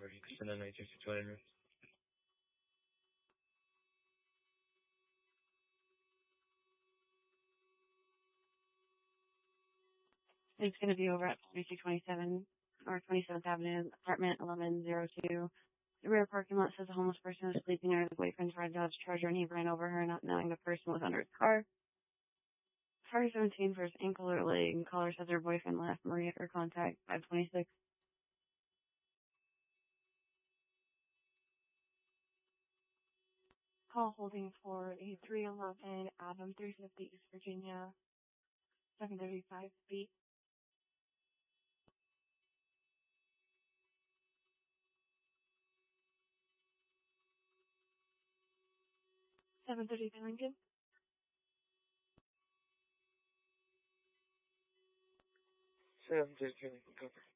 It's going to be over at 2627 or 27th Avenue, apartment 1102. The rear parking lot says a homeless person was sleeping under the boyfriend's red Dodge Charger and he ran over her not knowing the person was under his car. Party 17 for his ankle or leg. Caller says her boyfriend left. Maria for contact 526. Call holding for a 311 Adam 350 East Virginia 735 feet. 730 Lincoln. 730 Lincoln, cover.